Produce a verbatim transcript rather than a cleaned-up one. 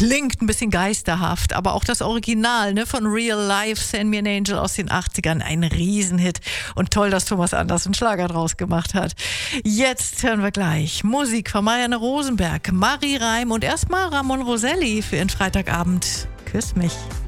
klingt ein bisschen geisterhaft, aber auch das Original, ne, von Real Life, Send Me an Angel aus den achtzigern, ein Riesenhit. Und toll, dass Thomas Anders einen Schlager draus gemacht hat. Jetzt hören wir gleich Musik von Marianne Rosenberg, Marie Reim und erstmal Ramon Roselli für ihren Freitagabend. Küss mich.